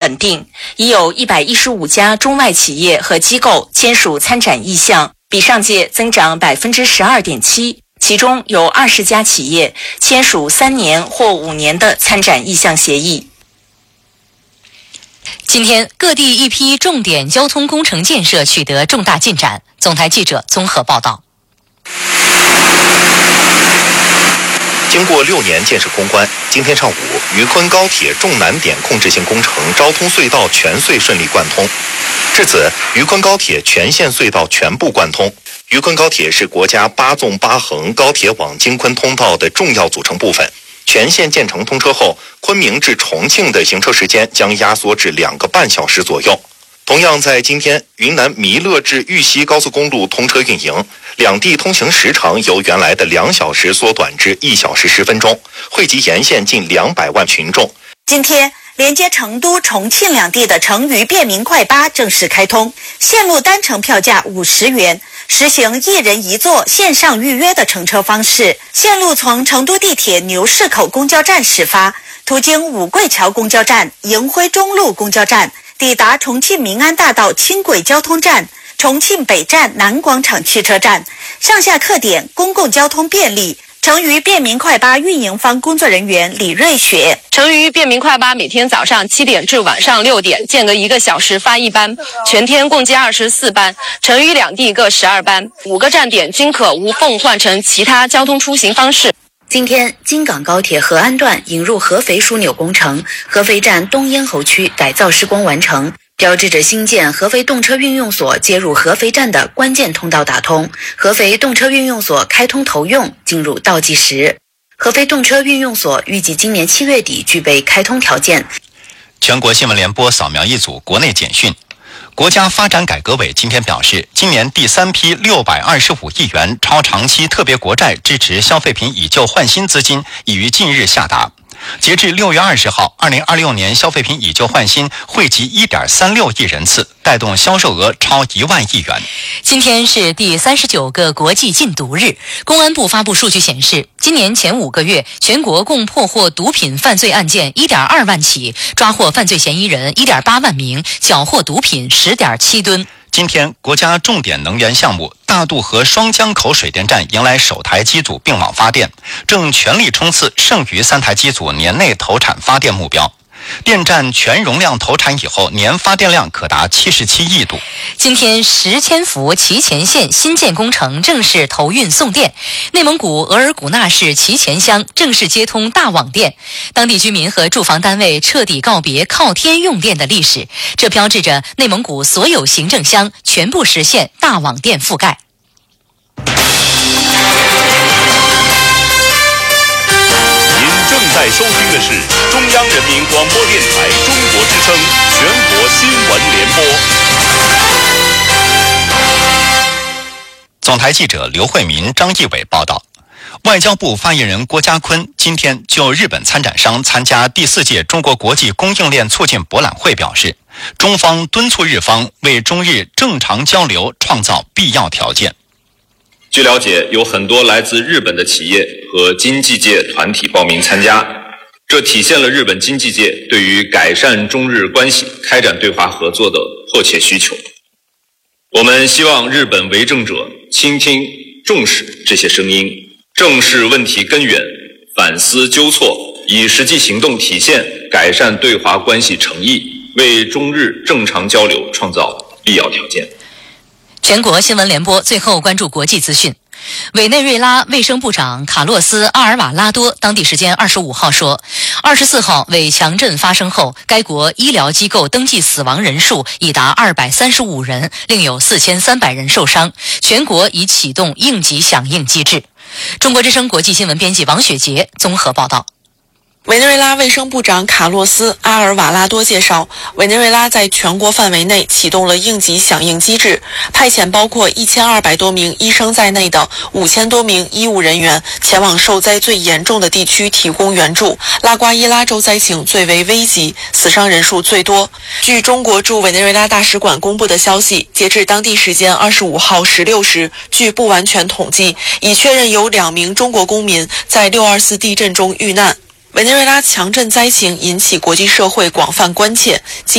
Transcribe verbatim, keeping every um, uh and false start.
稳定，已有一百一十五家中外企业和机构签署参展意向，比上届增长百分之十二点七。其中有二十家企业签署三年或五年的参展意向协议。 今天，各地一批重点交通工程建设取得重大进展。总台记者综合报道。 经过六年建设攻关，今天上午，渝昆高铁重难点控制性工程昭通隧道全隧顺利贯通。至此，渝昆高铁全线隧道全部贯通。渝昆高铁是国家八纵八横高铁网京昆通道的重要组成部分。全线建成通车后，昆明至重庆的行车时间将压缩至两个半小时左右。同样在今天，云南弥勒至玉溪高速公路通车运营，两地通行时长由原来的两小时缩短至一小时十分钟，惠及沿线近两百万群众。 今天，连接成都、重庆两地的成渝便民快巴正式开通，线路单程票价五十元，实行一人一座线上预约的乘车方式。线路从成都地铁牛市口公交站始发，途经五桂桥公交站、迎辉中路公交站，抵达重庆民安大道轻轨交通站、重庆北站南广场汽车站，上下客点公共交通便利。成渝便民快巴运营方工作人员李瑞雪： 成渝便民快巴每天早上七点至晚上六点，间隔一个小时发一班，全天共计二十四班，成渝两地各十二班，五个站点均可无缝换乘其他交通出行方式。 今天，京港高铁合安段引入合肥枢纽工程，合肥站东咽喉区改造施工完成，标志着新建合肥动车运用所接入合肥站的关键通道打通，合肥动车运用所开通投用进入倒计时。合肥动车运用所预计今年七月底具备开通条件。 全国新闻联播扫描一组国内简讯。国家发展改革委今天表示，今年第三批六百二十五亿元超长期特别国债支持消费品以旧换新资金已于近日下达。截至六月二十号，二零二六年消费品以旧换新惠及一点三六亿人次，带动销售额超一万亿元。 今天是第三十九个国际禁毒日。公安部发布数据显示，今年前五个月，全国共破获毒品犯罪案件一点二万起，抓获犯罪嫌疑人一点八万名，缴获毒品十点七吨。 今天，国家重点能源项目大渡河双江口水电站迎来首台机组并网发电，正全力冲刺剩余三台机组年内投产发电目标。电站全容量投产以后，年发电量可达七十七亿度。 今天，石千福祁前县新建工程正式投运送电，内蒙古额尔古纳市祁前乡正式接通大网电，当地居民和住房单位彻底告别靠天用电的历史，这标志着内蒙古所有行政乡全部实现大网电覆盖。 正在收听的是中央人民广播电台中国之声全国新闻联播。 总台记者刘慧民、张义伟报道。外交部发言人郭家坤今天就日本参展商参加第四届中国国际供应链促进博览会表示，中方敦促日方为中日正常交流创造必要条件。 据了解，有很多来自日本的企业和经济界团体报名参加，这体现了日本经济界对于改善中日关系、开展对华合作的迫切需求。我们希望日本为政者倾听、重视这些声音，正视问题根源，反思纠错，以实际行动体现改善对华关系诚意，为中日正常交流创造必要条件。 全国新闻联播最后关注国际资讯。委内瑞拉卫生部长卡洛斯·阿尔瓦拉多当地时间二十五号说，二十四号为强震发生后，该国医疗机构登记死亡人数已达二百三十五人，另有四千三百人受伤，全国已启动应急响应机制。中国之声国际新闻编辑王雪杰综合报道。 委内瑞拉卫生部长卡洛斯·阿尔瓦拉多介绍，委内瑞拉在全国范围内启动了应急响应机制，派遣包括一千二百多名医生在内的五千多名医务人员前往受灾最严重的地区提供援助。拉瓜伊拉州灾情最为危急，死伤人数最多。据中国驻委内瑞拉大使馆公布的消息，截至当地时间二十五号十六时，据不完全统计，已确认有两名中国公民在六二四地震中遇难。委内瑞拉强震灾情引起国际社会广泛关切。